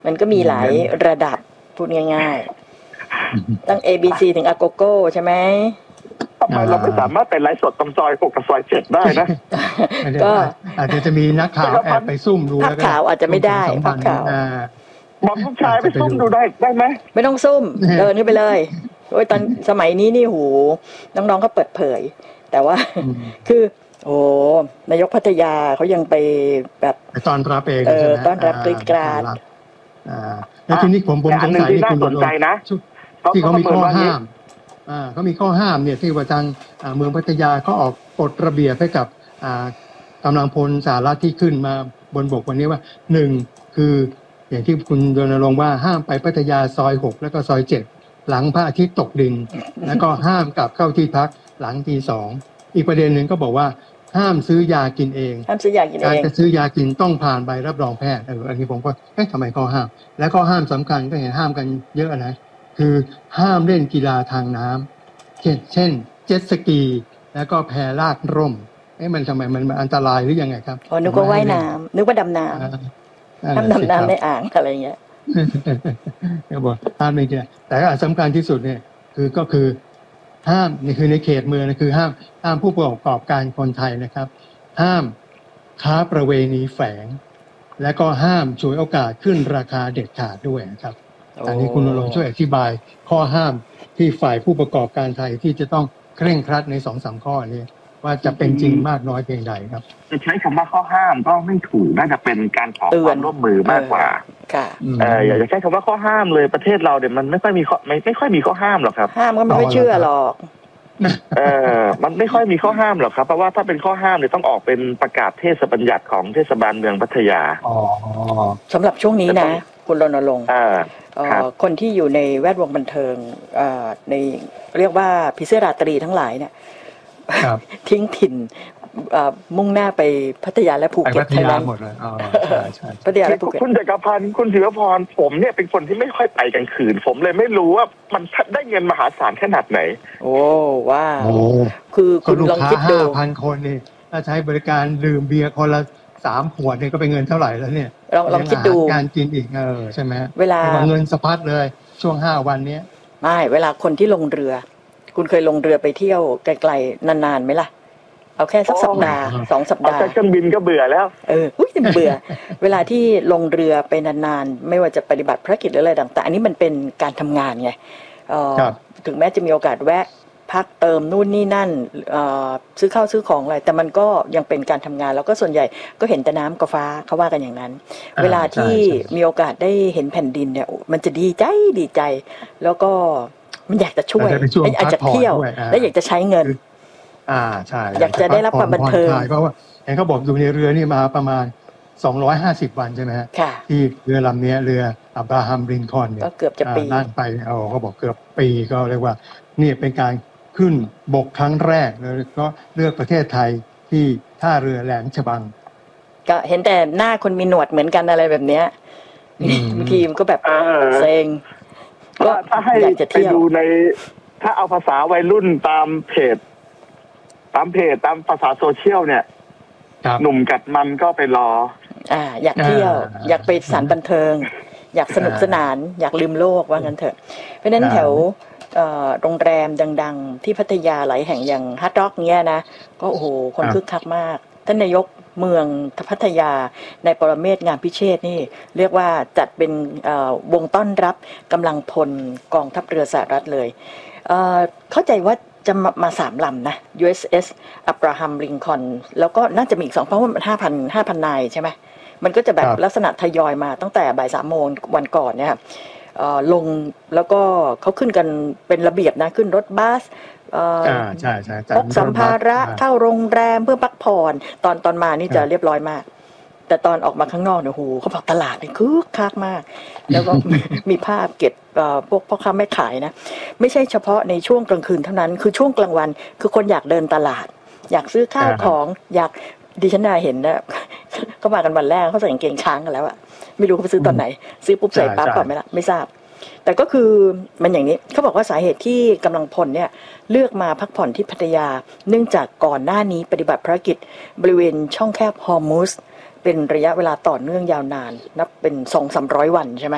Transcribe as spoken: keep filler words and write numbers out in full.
มันก็มีหลายระดับพูดง่ายๆตั้ง A B C ถึง A Go Go ใช่ไหมทำไมเราไม่สามารถไปไลฟ์สดตรงซอยหกกับซอยเจ็ดได้นะก็อาจจะมีนักข่าวแอบไปซุ่มดูภาพข่าวอาจจะไม่ได้ภาพข่าวบอกลูกชายไปซุ่มดูได้ได้ไหมไม่ต้องซุ่มเดินขึ้นไปเลยโอ้ยตอนสมัยนี้นี่หูน้องๆเขาเปิดเผยแต่ว่าคือโอ้นายกพัทยาเขายังไปแบบต้อนรับเองเออต้อนรับกรีดกราดอ่าแล้วทีนี้ผมผมสงสัยนี่คุณสนใจนะที่เขามีข้อห้ามอ่าเขามีข้อห้ามเนี่ยที่ว่าทางเมืองพัทยาเขาออกกฎระเบียบให้กับอ่ากำลังพลสหรัฐที่ขึ้นมาบนบกวันนี้ว่าหนึ่งคืออย่างที่คุณรณรงค์ว่าห้ามไปพัทยาซอยหกแล้วก็ซอยเจ็ดหลังพระอาทิตย์ตกดินแล้วก็ห้ามกลับเข้าที่พักหลังตีสองอีกประเด็นหนึ่งก็บอกว่าห้ามซื้อยากินเองห้ามซื้อยากินเองการจะซื้อยากินต้องผ่านใบรับรองแพทย์เอออันนี้ผมก็เอ๊ะทำไมข้อห้ามและข้อห้ามสำคัญก็เห็นห้ามกันเยอะนะคือห้ามเล่นกีฬาทางน้ำเช่นเช่นเจ็ตสกีแล้วก็แพลากร่มเอ๊ะมันทำไมมันอันตรายหรือยังไงครับอ๋อนึกว่าว่ายน้ำนึกว่าดำน้ำห้ามดำน้ำในอ่างอะไรเงี้ยก็บอกห้ามไม่ได้แต่ก็สำคัญที่สุดเนี่ยคือก็คือห้ามนี่คือในเขตเมืองนะคือห้ามห้ามผู้ประกอบการคนไทยนะครับห้ามค้าประเวณีแฝงและก็ห้ามฉวยโอกาสขึ้นราคาเด็ดขาดด้วยนะครับอันนี้คุณณรงค์ช่วยอธิบายข้อห้ามที่ฝ่ายผู้ประกอบการไทยที่จะต้องเคร่งครัดใน สองสาม ข้อนี้ว่าจะเป็นจริงมากน้อยเพียงใดครับจะใช้คำว่าข้อห้ามก็ไม่ถูกน่าจะเป็นการขอความร่วมมือมากกว่าค่ะเอออย่าใช้คำว่าข้อห้ามเลยประเทศเราเนี่ยมันไม่ค่อยมีข้อไม่ไม่ค่อยมีข้อห้ามหรอกครับห้ามก็ไม่เชื่อหรอกเออมันไม่ค่อยมีข้อห้ามหรอกครับเพราะว่าถ้าเป็นข้อห้ามเนี่ยต้องออกเป็นประกาศเทศบัญญัติของเทศบาลเมืองพัทยาอ๋อสำหรับช่วงนี้นะคุณรณรงค์คนที่อยู่ในแวดวงบันเทิงในเรียกว่าพิเศษราตรีทั้งหลายเนี่ยทิ้งถิ่นมุ่งหน้าไปพัทยาและภูเก็ตทั้งนั้นหมดเลยพัทยาและภูเก็ตคุณจักรพันธ์คุณศิวพรผมเนี่ยเป็นคนที่ไม่ค่อยไปกลางคืนผมเลยไม่รู้ว่ามันได้เงินมหาศาลขนาดไหนโอ้ว้าคือคุณลองคิดดูห้าพัน คนนี่ถ้าใช้บริการดื่มเบียร์คนละสามขวดเนี่ยก็เป็นเงินเท่าไหร่แล้วเนี่ยลองลองคิดดูการกินอีกเออใช่ไหมเวลาเงินสะพัดเลยช่วงห้าวันนี้ไม่เวลาคนที่ลงเรือคุณเคยลงเรือไปเที่ยวไกลๆนานๆไหมล่ะเอาแค่สักสัปดาห์สองสัปดาห์เครื่องบินก็เบื่อแล้วเอออุ้ยเบื่อเวลาที่ลงเรือไปนานๆไม่ว่าจะปฏิบัติภารกิจหรืออะไรต่างๆอันนี้มันเป็นการทำงานไงถึงแม้จะมีโอกาสแวะพักเติมนู่นนี่นั่นซื้อข้าวซื้อของอะไรแต่มันก็ยังเป็นการทำงานแล้วก็ส่วนใหญ่ก็เห็นแต่น้ำกับฟ้าเขาว่ากันอย่างนั้นเวลาที่มีโอกาสได้เห็นแผ่นดินเนี่ยมันจะดีใจดีใจแล้วก็มันอยากจะช่วยอยากจะเที่ยวและอยากจะใช้เงินอ่าใช่อยากจะได้รับความบันเทิงเพราะว่าเห็นเขาบอกอยู่ในเรือนี่มาประมาณสองร้อยห้าสิบวันใช่ไหมฮะที่เรือลำนี้เรืออับราฮัมลินคอล์นเนี่ยก็เกือบจะปีนั่งไปเอาเขาบอกเกือบปีก็เรียกว่านี่เป็นการขึ้นบกครั้งแรกแล้วก็เลือกประเทศไทยที่ท่าเรือแหลมฉบังก็เห็นแต่หน้าคนมีหนวดเหมือนกันอะไรแบบเนี้ยบางทีมันก็แบบเซ็งก็ถ้าให้ไปดูในถ้าเอาภาษาวัยรุ่นตามเพจตามเพจตามภาษาโซเชียลเนี่ยหนุ่มกัดมันก็ไปรออ่าอยากเที่ยวอยากไปสถานบันเทิงอยากสนุกสนานอยากลืมโลกว่างั้นเถอะเพราะฉะนั้นแถวโรงแรมดังๆที่พัทยาหลายแห่งอย่างฮาร์ดร็อกเงี้ยนะก็โอ้โหคนคึกคักมากท่านนายกเมืองพัทยาในปรเมศงามพิเชษนี่เรียกว่าจัดเป็นวงต้อนรับกำลังพลกองทัพเรือสหรัฐเลยเข้าใจว่าจะมาสามลำนะ ยู เอส เอส Abraham Lincoln แล้วก็น่าจะมีอีกสองเพราะว่ามันห้าพันห้าพันนายใช่ไหมมันก็จะแบบลักษณะทยอยมาตั้งแต่บ่ายสามโมงวันก่อนเนี่ยลงแล้วก็เขาขึ้นกันเป็นระเบียบนะขึ้นรถบัสใช่ใช่พกสัมภาระเข้าโรงแรมเพื่อพักผ่อนตอนตอนมานี่จะเรียบร้อยมากแต่ตอนออกมาข้างนอกเนี่ยโหเขาบอกตลาดนี่คึกคักมากแล้วก็มีภาพเก็บพวกพ่อค้าแม่ขายนะไม่ใช่เฉพาะในช่วงกลางคืนเท่านั้นคือช่วงกลางวันคือคนอยากเดินตลาดอยากซื้อข้าวของอยากดิฉันน่าเห็นนะเขามากันวันแรกเขาใส่กางเกงช้างกันแล้วอะไม่รู้เขาไปซื้อตอนไหนซื้อปุ๊บใส่ปั๊บก่อนไหมล่ะไม่ทราบแต่ก็คือมันอย่างนี้เขาบอกว่าสาเหตุที่กำลังพลเนี่ยเลือกมาพักผ่อนที่พัทยาเนื่องจากก่อนหน้านี้ปฏิบัติภารกิจบริเวณช่องแคบฮอร์มุสเป็นระยะเวลาต่อเนื่องยาวนานนับเป็น สองถึงสามร้อย วันใช่ไหม